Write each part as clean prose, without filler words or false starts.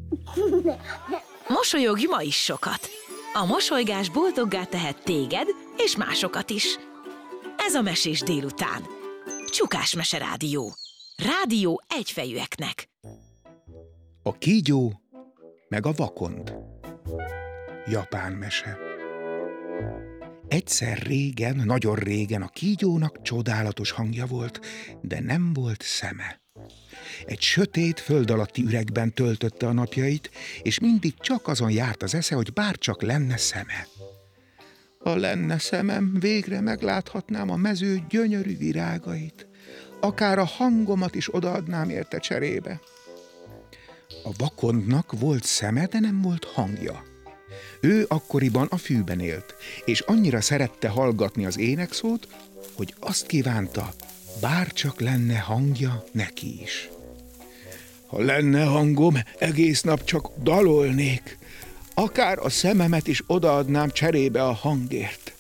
Mosolyogj ma is sokat. A mosolygás boldoggá tehet téged és másokat is. Ez a Mesés délután. Csukás Mese Rádió. Rádió egyfejűeknek. A kígyó meg a vakond. Japán mese. Egyszer régen, nagyon régen a kígyónak csodálatos hangja volt, de nem volt szeme. Egy sötét, föld alatti üregben töltötte a napjait, és mindig csak azon járt az esze, hogy bárcsak lenne szeme. Ha lenne szemem, végre megláthatnám a mező gyönyörű virágait. Akár a hangomat is odaadnám érte cserébe. A vakondnak volt szeme, de nem volt hangja. Ő akkoriban a fűben élt, és annyira szerette hallgatni az énekszót, hogy azt kívánta, bárcsak lenne hangja neki is. Ha lenne hangom, egész nap csak dalolnék, akár a szememet is odaadnám cserébe a hangért.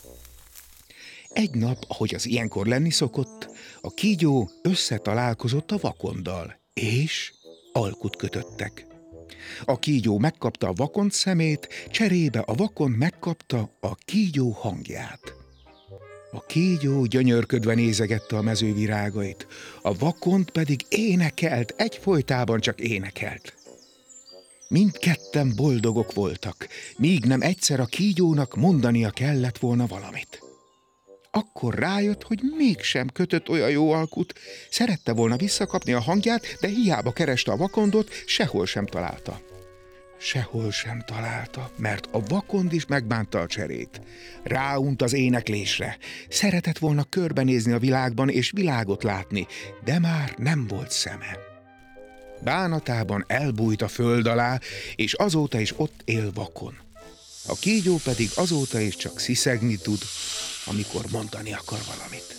Egy nap, ahogy az ilyenkor lenni szokott, a kígyó összetalálkozott a vakonddal, és alkut kötöttek. A kígyó megkapta a vakond szemét, cserébe a vakond megkapta a kígyó hangját. A kígyó gyönyörködve nézegette a mező virágait, a vakond pedig énekelt, egyfolytában csak énekelt. Mindketten boldogok voltak, míg nem egyszer a kígyónak mondania kellett volna valamit. Akkor rájött, hogy mégsem kötött olyan jó alkut, szerette volna visszakapni a hangját, de hiába kereste a vakondot, sehol sem találta. Sehol sem találta, mert a vakond is megbánta a cserét. Ráunt az éneklésre, szeretett volna körbenézni a világban és világot látni, de már nem volt szeme. Bánatában elbújt a föld alá, és azóta is ott él vakon. A kígyó pedig azóta is csak sziszegni tud, amikor mondani akar valamit.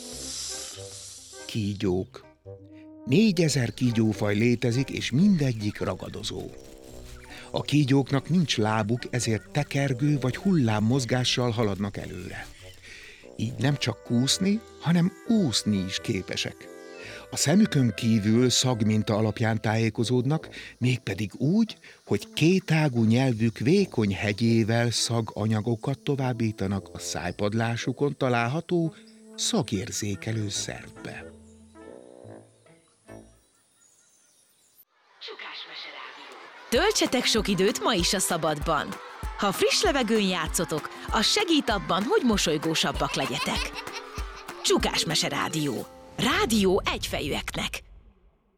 Kígyók. 4000 kígyófaj létezik, és mindegyik ragadozó. A kígyóknak nincs lábuk, ezért tekergő vagy hullámmozgással haladnak előre. Így nem csak kúszni, hanem úszni is képesek. A szemükön kívül szagminta alapján tájékozódnak, mégpedig úgy, hogy kétágú nyelvük vékony hegyével szaganyagokat továbbítanak a szájpadlásukon található szagérzékelő szervbe. Töltsetek sok időt ma is a szabadban. Ha friss levegőn játszotok, az segít abban, hogy mosolygósabbak legyetek. Csukás Mese Rádió. Rádió egyfejűeknek.